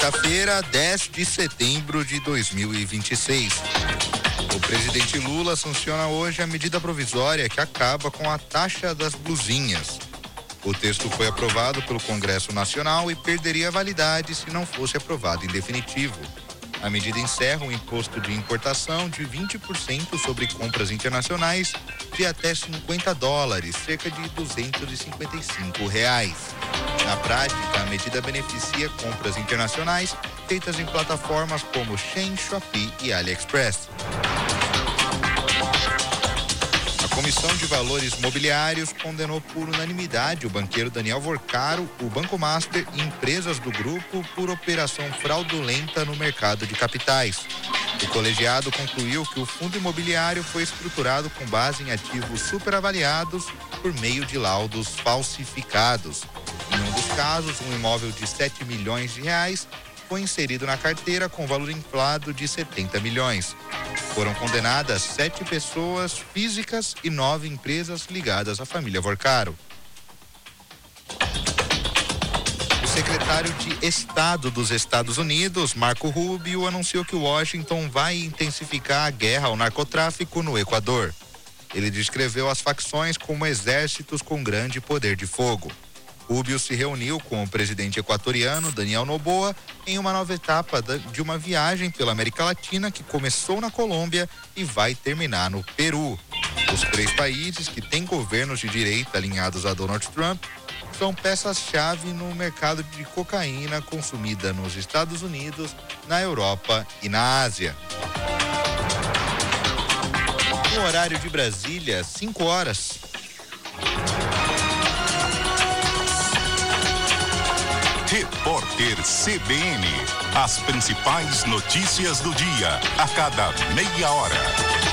quinta-feira, 10 de setembro de 2026. O presidente Lula sanciona hoje a medida provisória que acaba com a taxa das blusinhas. O texto foi aprovado pelo Congresso Nacional e perderia validade se não fosse aprovado em definitivo. A medida encerra o imposto de importação de 20% sobre compras internacionais de até $50, cerca de R$255. Na prática, a medida beneficia compras internacionais feitas em plataformas como Shein, Shopee e AliExpress. A Comissão de Valores Mobiliários condenou por unanimidade o banqueiro Daniel Vorcaro, o Banco Master e empresas do grupo por operação fraudulenta no mercado de capitais. O colegiado concluiu que o fundo imobiliário foi estruturado com base em ativos superavaliados por meio de laudos falsificados. Em um dos casos, um imóvel de R$7 milhões foi inserido na carteira com valor inflado de 70 milhões. Foram condenadas 7 pessoas físicas e 9 empresas ligadas à família Vorcaro. O secretário de Estado dos Estados Unidos, Marco Rubio, anunciou que Washington vai intensificar a guerra ao narcotráfico no Equador. Ele descreveu as facções como exércitos com grande poder de fogo. Rubio se reuniu com o presidente equatoriano, Daniel Noboa, em uma nova etapa de uma viagem pela América Latina que começou na Colômbia e vai terminar no Peru. Os 3 países que têm governos de direita alinhados a Donald Trump são peças-chave no mercado de cocaína consumida nos Estados Unidos, na Europa e na Ásia. No horário de Brasília, 5 horas. Repórter CBN. As principais notícias do dia, a cada meia hora.